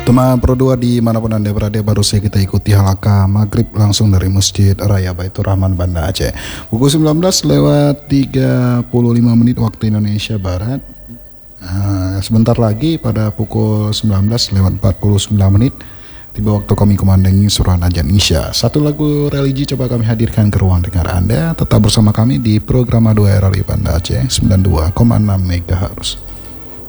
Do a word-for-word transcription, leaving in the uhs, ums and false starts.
Teman Pro dua dimanapun Anda berada, baru saja kita ikuti halaqah maghrib langsung dari Masjid Raya Baitur Rahman Banda Aceh. Pukul sembilan belas lewat tiga puluh lima menit waktu Indonesia Barat. Nah, sebentar lagi pada pukul sembilan belas lewat empat puluh sembilan menit tiba waktu kami kumandangi surah Najan Isya. Satu lagu religi coba kami hadirkan ke ruang dengar Anda. Tetap bersama kami di program A dua R R I Banda Aceh sembilan puluh dua koma enam megahertz.